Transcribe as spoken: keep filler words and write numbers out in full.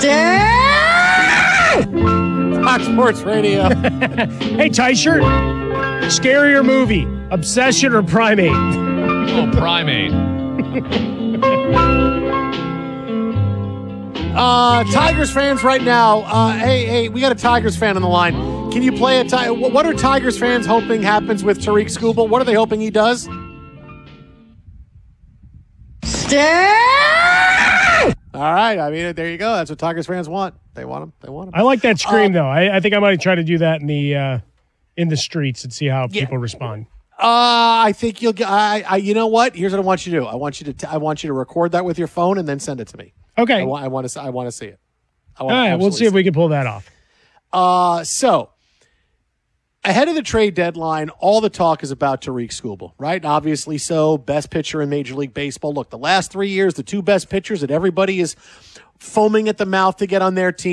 Fox Sports Radio. Hey, T-shirt. Scarier movie, Obsession or Primate? Oh, Primate. uh, Tigers fans right now. Uh, hey, hey, we got a Tigers fan on the line. Can you play a Ti- What are Tigers fans hoping happens with Tariq Skubal? What are they hoping he does? All right. I mean, there you go. That's what Tigers fans want. They want him. They want him. I like that scream, uh, though. I, I think I might try to do that in the uh, in the streets and see how Yeah. people respond. Uh, I think you'll get. I, I. You know what? Here's what I want you to do. I want you to. T- I want you to record that with your phone and then send it to me. Okay. I, wa- I want to. I want to see it. I All wanna right. We'll absolutely see if we can pull that off. Uh, so ahead of the trade deadline, all the talk is about Tariq Skubal, right? Obviously so. Best pitcher in Major League Baseball. Look, the last three years, the two best pitchers that everybody is foaming at the mouth to get on their team.